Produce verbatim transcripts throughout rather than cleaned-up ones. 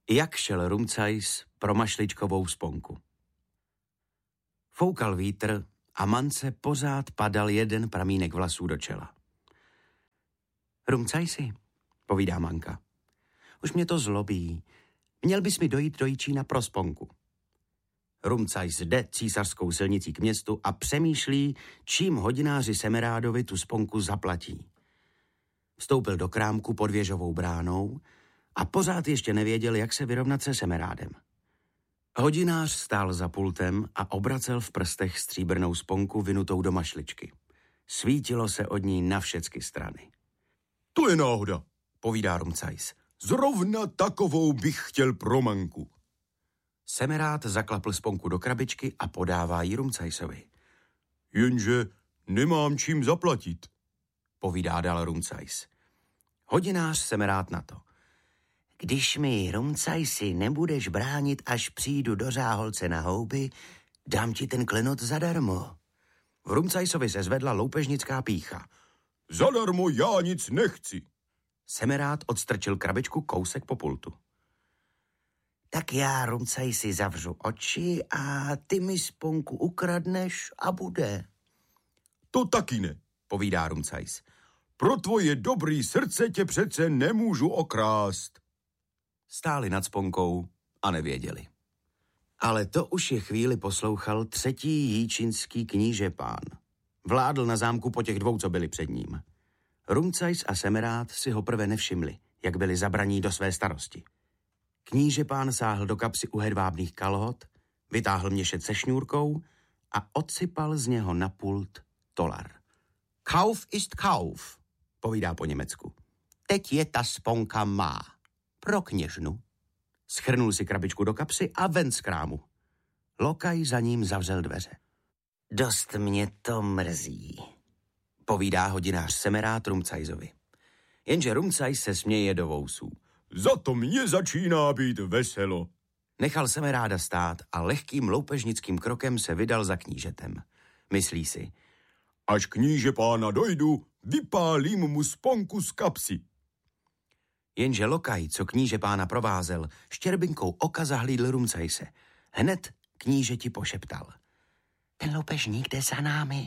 Jak šel Rumcajs pro mašličkovou sponku. Foukal vítr a Mance pořád padal jeden pramínek vlasů do čela. Rumcajsi, povídá Manka, už mě to zlobí. Měl bys mi dojít do Jičína pro sponku. Rumcajs jde císařskou silnicí k městu a přemýšlí, čím hodináři Semerádovi tu sponku zaplatí. Vstoupil do krámku pod věžovou bránou a pořád ještě nevěděl, jak se vyrovnat se Semerádem. Hodinář stál za pultem a obracel v prstech stříbrnou sponku vynutou do mašličky. Svítilo se od ní na všecky strany. To je náhoda, povídá Rumcajs. Zrovna takovou bych chtěl pro Manku. Semerád zaklapl sponku do krabičky a podává ji Rumcajsovi. Jenže nemám čím zaplatit, povídá dál Rumcajs. Hodinář Semerád na to. Když mi, Rumcajsi, nebudeš bránit, až přijdu do Řáholce na houby, dám ti ten klenot zadarmo. V Rumcajsovi se zvedla loupežnická pýcha. Zadarmo já nic nechci. Semerád odstrčil krabičku kousek po pultu. Tak já, Rumcajsi, zavřu oči a ty mi sponku ukradneš a bude. To taky ne, povídá Rumcajs. Pro tvoje dobrý srdce tě přece nemůžu okrást. Stáli nad sponkou a nevěděli. Ale to už je chvíli poslouchal třetí jíčinský kníže pán. Vládl na zámku po těch dvou, co byli před ním. Rumcajs a Semerád si ho prve nevšimli, jak byli zabraní do své starosti. Kníže pán sáhl do kapsy u hedvábných kalhot, vytáhl měšec se šňůrkou a odsypal z něho na pult tolar. Kauf ist Kauf, povídá po německu. Teď je ta sponka má. Pro kněžnu. Schrnul si krabičku do kapsy a ven z krámu. Lokaj za ním zavřel dveře. Dost mě to mrzí, povídá hodinář Semerád Rumcajsovi. Jenže Rumcajs se směje do vousů. Za to mě začíná být veselo. Nechal Semeráda stát a lehkým loupežnickým krokem se vydal za knížetem. Myslí si. Až kníže pána dojdu, vypálím mu sponku z kapsy. Jenže lokaj, co kníže pána provázel, štěrbinkou oka zahlídl Rumcajse. Hned knížeti pošeptal. Ten loupežník jde za námi.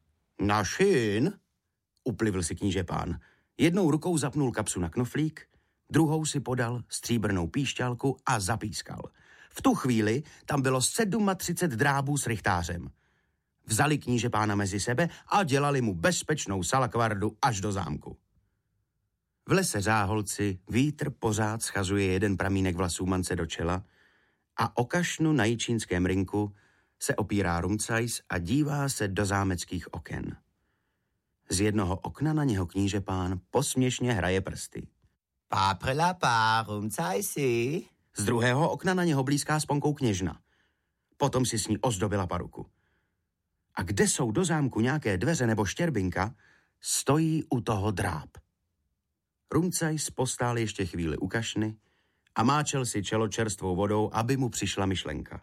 Našin, uplivl si kníže pán. Jednou rukou zapnul kapsu na knoflík, druhou si podal stříbrnou píšťalku a zapískal. V tu chvíli tam bylo třicet sedm drábů s rychtářem. Vzali kníže pána mezi sebe a dělali mu bezpečnou salakvardu až do zámku. V lese Řáholci vítr pořád schazuje jeden pramínek vlasů Mance do čela a o kašnu na jičínském rynku se opírá Rumcajs a dívá se do zámeckých oken. Z jednoho okna na něho kníže pán posměšně hraje prsty. Páprlapá, Rumcajsi. Z druhého okna na něho blízká sponkou kněžna. Potom si s ní ozdobila paruku. A kde jsou do zámku nějaké dveře nebo štěrbinka, stojí u toho dráb. Rumcajs postál ještě chvíli u kašny a máčel si čelo čerstvou vodou, aby mu přišla myšlenka.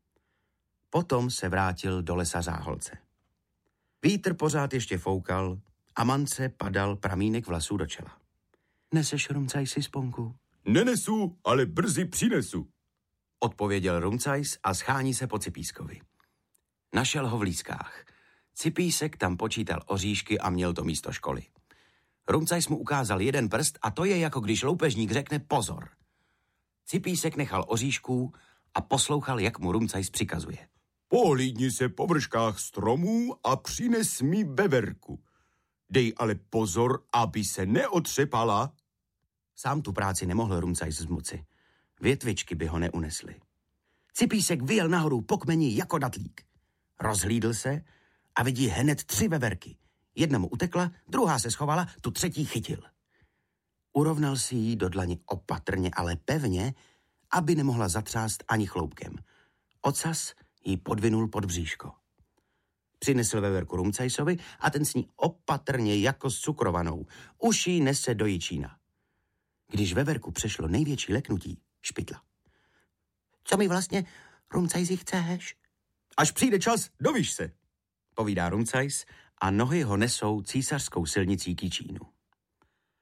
Potom se vrátil do lesa Řáholce. Vítr pořád ještě foukal a Mance padal pramínek vlasů do čela. Neseš, Rumcajsi, sponku? Nenesu, ale brzy přinesu, odpověděl Rumcajs a schání se po Cipískovi. Našel ho v lískách. Cipísek tam počítal oříšky a měl to místo školy. Rumcajs mu ukázal jeden prst a to je, jako když loupežník řekne pozor. Cipísek nechal oříšků a poslouchal, jak mu Rumcajs přikazuje. Pohlídni se po vrškách stromů a přines mi beverku. Dej ale pozor, aby se neotřepala. Sám tu práci nemohl Rumcajs zmoci. Větvičky by ho neunesly. Cipísek vyjel nahoru po kmeni jako datlík. Rozhlídl se a vidí hned tři veverky. Jedna mu utekla, druhá se schovala, tu třetí chytil. Urovnal si ji do dlani opatrně, ale pevně, aby nemohla zatřást ani chloupkem. Ocas ji podvinul pod bříško. Přinesl veverku Rumcajsovi a ten s ní opatrně jako s cukrovanou. Už ji nese do Jičína. Když veverku přešlo největší leknutí, špitla. Co mi vlastně, Rumcajsi, chceš? Až přijde čas, dovíš se, povídá Rumcajs a nohy ho nesou císařskou silnicí k Jičínu.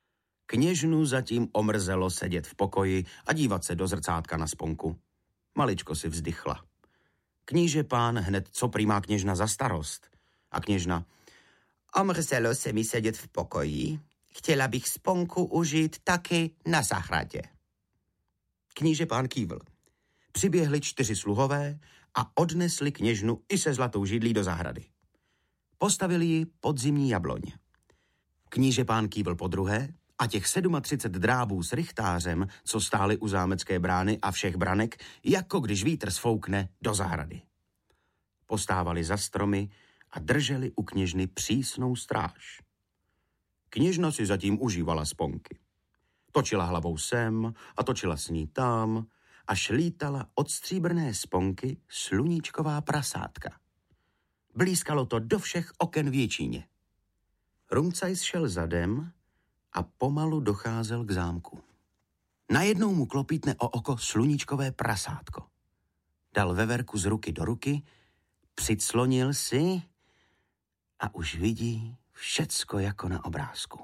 Kněžnu zatím omrzelo sedět v pokoji a dívat se do zrcátka na sponku. Maličko si vzdychla. Kníže pán hned, co prý má kněžna za starost. A kněžna: omrzelo se mi sedět v pokoji. Chtěla bych sponku užít taky na zahradě. Kníže pán kývl. Přiběhli čtyři sluhové a odnesli kněžnu i se zlatou židlí do zahrady. Postavili ji pod zimní jabloň. Kníže pán kývl podruhé a těch třicet sedm drábů s rychtářem, co stáli u zámecké brány a všech branek, jako když vítr sfoukne do zahrady. Postávali za stromy a drželi u kněžny přísnou stráž. Kněžna si zatím užívala sponky. Točila hlavou sem a točila s ní tam a šlítala od stříbrné sponky sluníčková prasátka. Blízkalo to do všech oken v Jičíně. Rumcajs šel zadem a pomalu docházel k zámku. Najednou mu klopítne o oko sluníčkové prasátko. Dal veverku z ruky do ruky, přiclonil si a už vidí všecko jako na obrázku.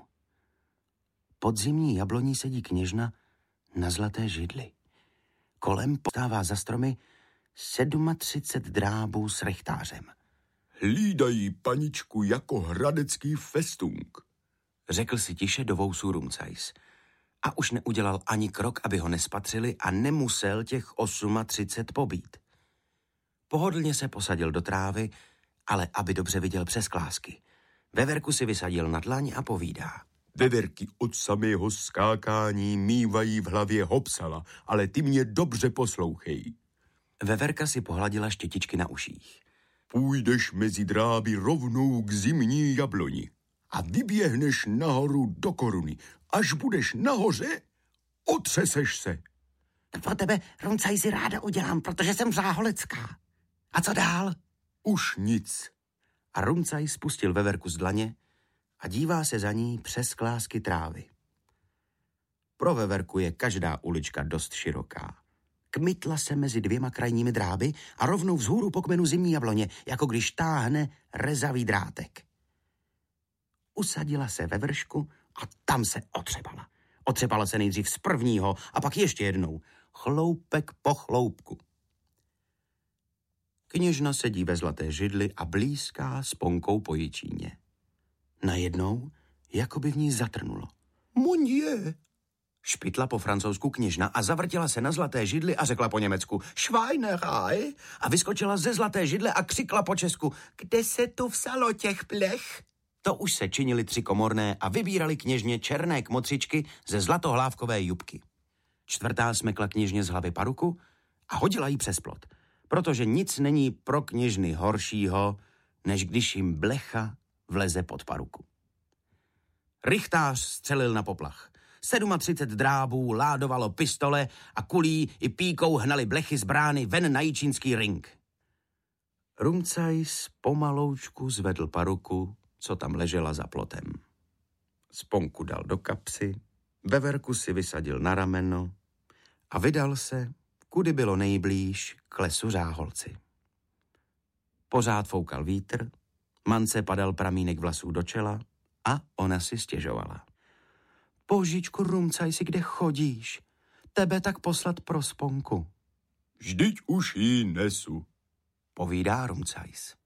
Pod zimní jabloní sedí kněžna na zlaté židli. Kolem postává za stromy třicet sedm drábů s rychtářem. Hlídají paničku jako hradecký festung, řekl si tiše do vousů Rumcajs. A už neudělal ani krok, aby ho nespatřili a nemusel těch třicet osm pobít. Pohodlně se posadil do trávy, ale aby dobře viděl přes klásky. Veverku si vysadil na dlaň a povídá. Veverky od samého skákání mývají v hlavě hopsala, ale ty mě dobře poslouchej. Veverka si pohladila štětičky na uších. Půjdeš mezi dráby rovnou k zimní jabloni a vyběhneš nahoru do koruny. Až budeš nahoře, otřeseš se. Pro tebe, Rumcajsi, ráda udělám, protože jsem záholecká. A co dál? Už nic. A Rumcajs spustil veverku z dlaně a dívá se za ní přes klásky trávy. Pro veverku je každá ulička dost široká. Kmitla se mezi dvěma krajními dráby a rovnou vzhůru po kmenu zimní jabloně, jako když táhne rezavý drátek. Usadila se ve vršku a tam se otřepala. Otřepala se nejdřív z prvního a pak ještě jednou. Chloupek po chloupku. Kněžna sedí ve zlaté židli a blízká sponkou po Jičíně. Najednou, jako by v ní zatrnulo. Mon Dieu! Špitla po francouzsku kněžna a zavrtila se na zlaté židli a řekla po německu Schweinerei a vyskočila ze zlaté židle a křikla po česku Kde se tu vsalo těch plech? To už se činili tři komorné a vybírali kněžně černé kmotřičky ze zlatohlávkové jubky. Čtvrtá smekla kněžně z hlavy paruku a hodila jí přes plot, protože nic není pro kněžny horšího, než když jim blecha vleze pod paruku. Rychtář střelil na poplach. třicet sedm drábů ládovalo pistole a kulí i píkou hnali blechy z brány ven na jičínský ring. Rumcajs pomaloučku zvedl paruku, co tam ležela za plotem. Sponku dal do kapsy, veverku si vysadil na rameno a vydal se, kudy bylo nejblíž k lesu Řáholci. Pořád foukal vítr, mance padal pramínek vlasů do čela a ona si stěžovala. Božičku, Rumcajsi, kde chodíš? Tebe tak poslat pro sponku. Vždyť už ji nesu, povídá Rumcajs.